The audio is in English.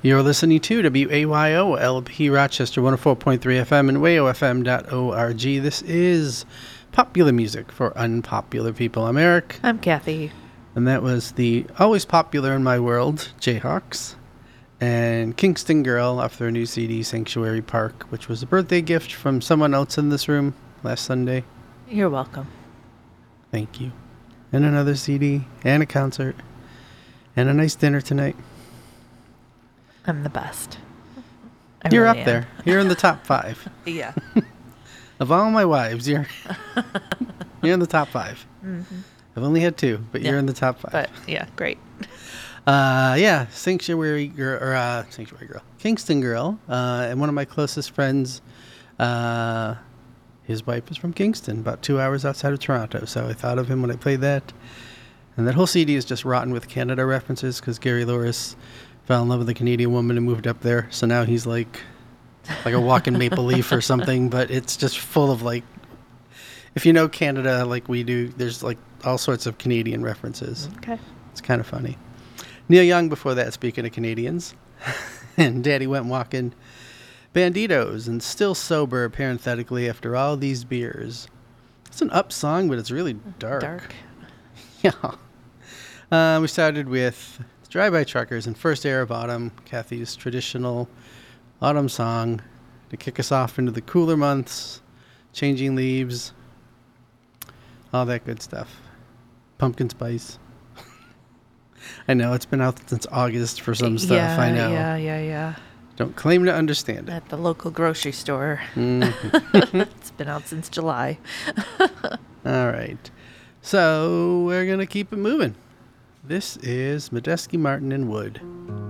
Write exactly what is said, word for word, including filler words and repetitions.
You're listening to W A Y O L P Rochester one oh four point three F M and wayo f m dot org. This is Popular Music for Unpopular People. I'm Eric. I'm Kathy. And that was the always popular in my world, Jayhawks, and Kingston Girl off their new C D, Sanctuary Park, which was a birthday gift from someone else in this room last Sunday. You're welcome. Thank you. And another C D, and a concert, and a nice dinner tonight. I'm the best. I You're really up there. You're in the top five. Yeah. Of all my wives, you're you're in the top five. Mm-hmm. I've only had two, but Yeah. you're in the top five. But yeah, great. Uh, yeah, Sanctuary Girl, or uh, Sanctuary Girl, Kingston Girl, uh, and one of my closest friends. Uh, his wife is from Kingston, about two hours outside of Toronto. So I thought of him when I played that. And that whole C D is just rotten with Canada references because Gary Louris fell in love with a Canadian woman and moved up there. So now he's like, like a walking maple leaf or something. But it's just full of like, if you know Canada like we do, there's like all sorts of Canadian references. Okay. It's kind of funny. Neil Young before that, speaking of Canadians. And Daddy Went Walking. Banditos and Still Sober, parenthetically, after all these beers. It's an up song, but it's really dark. Dark. Yeah. Uh, we started with Drive-By Truckers and First Air of Autumn, Kathy's traditional autumn song to kick us off into the cooler months, Changing Leaves, all that good stuff. Pumpkin Spice. I know, it's been out since August for some stuff, yeah, I know. Yeah, yeah, yeah. Don't claim to understand it. At the local grocery store. Mm-hmm. It's been out since July. All right. So we're going to keep it moving. This is Medeski, Martin, and Wood.